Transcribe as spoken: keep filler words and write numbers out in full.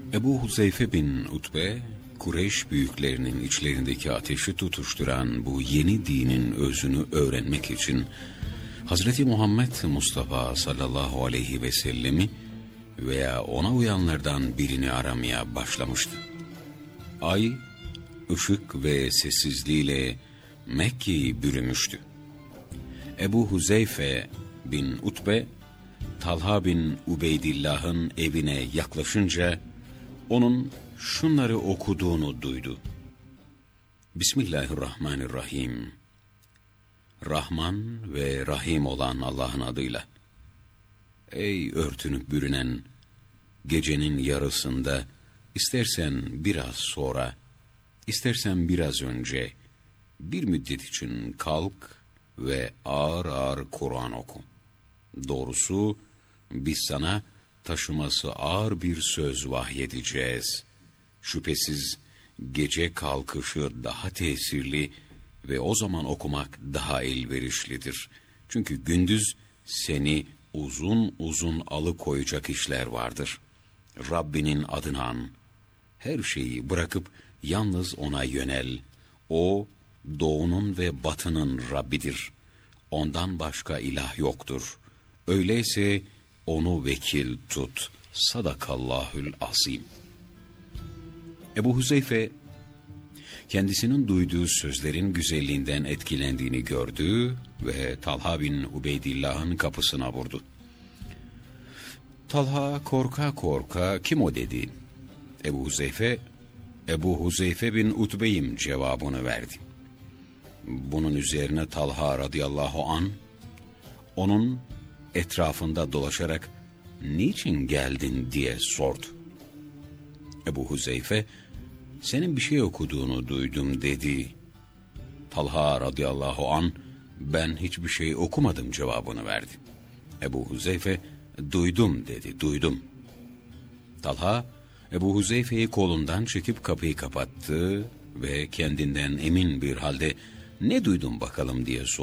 Ebu Huzeyfe bin Utbe, Kureyş büyüklerinin içlerindeki ateşi tutuşturan bu yeni dinin özünü öğrenmek için Hazreti Muhammed Mustafa sallallahu aleyhi ve sellemi veya ona uyanlardan birini aramaya başlamıştı. Ay, ışık ve sessizliğiyle Mekke'yi bürümüştü. Ebu Huzeyfe bin Utbe, Talha bin Ubeydillah'ın evine yaklaşınca onun şunları okuduğunu duydu. Bismillahirrahmanirrahim. Rahman ve Rahim olan Allah'ın adıyla. Ey örtünüp bürünen, gecenin yarısında, istersen biraz sonra, istersen biraz önce, bir müddet için kalk ve ağır ağır Kur'an oku. Doğrusu biz sana taşıması ağır bir söz vahyedeceğiz. Şüphesiz gece kalkışı daha tesirli ve o zaman okumak daha elverişlidir. Çünkü gündüz seni uzun uzun alıkoyacak işler vardır. Rabbinin adını an. Her şeyi bırakıp yalnız ona yönel. O doğunun ve batının Rabbidir. Ondan başka ilah yoktur. Öyleyse onu vekil tut. Sadakallahül azim. Ebu Huzeyfe, kendisinin duyduğu sözlerin güzelliğinden etkilendiğini gördü ve Talha bin Ubeydillah'ın kapısına vurdu. Talha korka korka kim o dedi. Ebu Huzeyfe, Ebu Huzeyfe bin Utbe'yim cevabını verdi. Bunun üzerine Talha radıyallahu an onun etrafında dolaşarak niçin geldin diye sordu. Ebu Huzeyfe, senin bir şey okuduğunu duydum dedi. Talha radıyallahu an ben hiçbir şey okumadım cevabını verdi. Ebu Huzeyfe, duydum dedi, duydum. Talha, Ebu Huzeyfe'yi kolundan çekip kapıyı kapattı ve kendinden emin bir halde ne duydun bakalım diye sordu.